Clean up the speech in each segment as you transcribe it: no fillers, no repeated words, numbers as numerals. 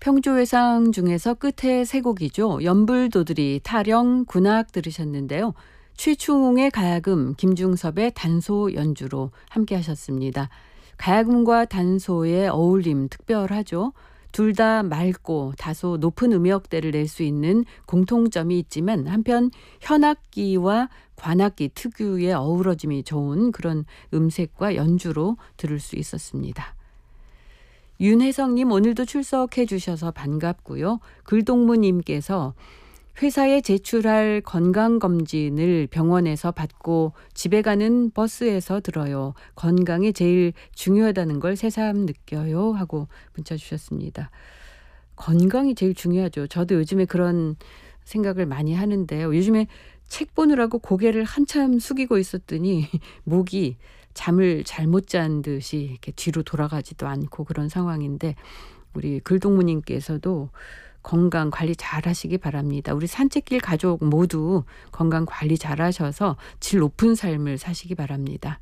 평조회상 중에서 끝에 세 곡이죠. 연불도들이, 타령, 군악 들으셨는데요. 최충웅의 가야금, 김중섭의 단소 연주로 함께 하셨습니다. 가야금과 단소의 어울림 특별하죠. 둘 다 맑고 다소 높은 음역대를 낼 수 있는 공통점이 있지만 한편 현악기와 관악기 특유의 어우러짐이 좋은 그런 음색과 연주로 들을 수 있었습니다. 윤혜성님 오늘도 출석해 주셔서 반갑고요. 글동무님께서 회사에 제출할 건강검진을 병원에서 받고 집에 가는 버스에서 들어요. 건강이 제일 중요하다는 걸 새삼 느껴요 하고 문자 주셨습니다. 건강이 제일 중요하죠. 저도 요즘에 그런 생각을 많이 하는데요. 요즘에 책 보느라고 고개를 한참 숙이고 있었더니 목이 잠을 잘못 잔 듯이 이렇게 뒤로 돌아가지도 않고 그런 상황인데 우리 글동무님께서도 건강 관리 잘 하시기 바랍니다. 우리 산책길 가족 모두 건강 관리 잘 하셔서 질 높은 삶을 사시기 바랍니다.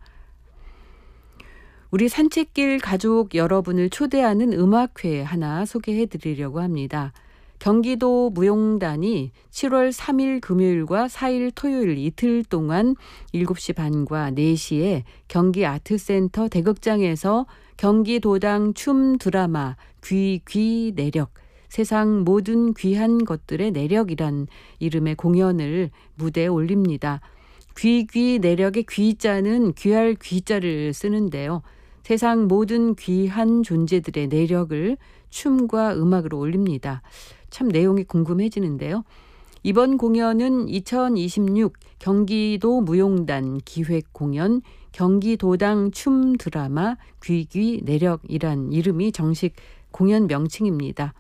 우리 산책길 가족 여러분을 초대하는 음악회 하나 소개해 드리려고 합니다. 경기도 무용단이 7월 3일 금요일과 4일 토요일 이틀 동안 7시 반과 4시에 경기 아트센터 대극장에서 경기도당 춤 드라마 귀 내력 세상 모든 귀한 것들의 내력이란 이름의 공연을 무대에 올립니다. 귀 내력의 귀자는 귀할 귀자를 쓰는데요. 세상 모든 귀한 존재들의 내력을 춤과 음악으로 올립니다. 참 내용이 궁금해지는데요. 이번 공연은 2026 경기도 무용단 기획 공연 경기도당 춤 드라마 귀 내력이란 이름이 정식 공연 명칭입니다.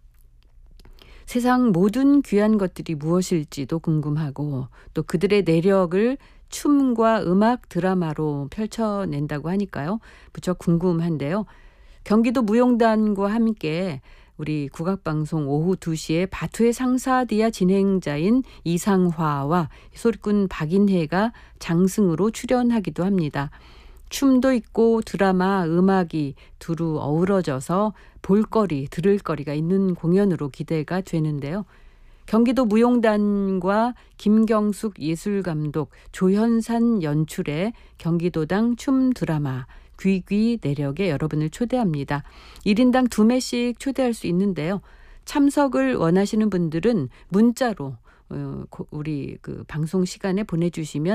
세상 모든 귀한 것들이 무엇일지도 궁금하고 또 그들의 내력을 춤과 음악 드라마로 펼쳐낸다고 하니까요. 무척 궁금한데요. 경기도 무용단과 함께 우리 국악방송 오후 2시에 바투의 상사디아 진행자인 이상화와 소리꾼 박인혜가 장승으로 출연하기도 합니다. 춤도 있고 드라마, 음악이 두루 어우러져서 볼거리, 들을거리가 있는 공연으로 기대가 되는데요. 경기도 무용단과 김경숙 예술감독, 조현산 연출의 경기도당 춤 드라마 귀 내력에 여러분을 초대합니다. 1인당 2매씩 초대할 수 있는데요. 참석을 원하시는 분들은 문자로 우리 그 방송 시간에 보내주시면